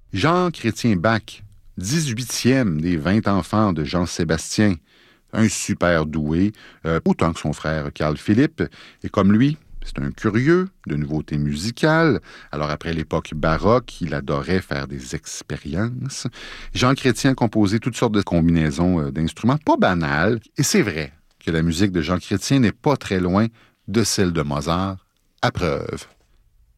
Jean Chrétien Bach, 18e des 20 enfants de Jean-Sébastien, un super doué, autant que son frère Carl-Philippe, et comme lui, c'est un curieux de nouveautés musicales. Alors, après l'époque baroque, il adorait faire des expériences. Jean Chrétien composait toutes sortes de combinaisons d'instruments pas banales. Et c'est vrai que la musique de Jean Chrétien n'est pas très loin de celle de Mozart, à preuve.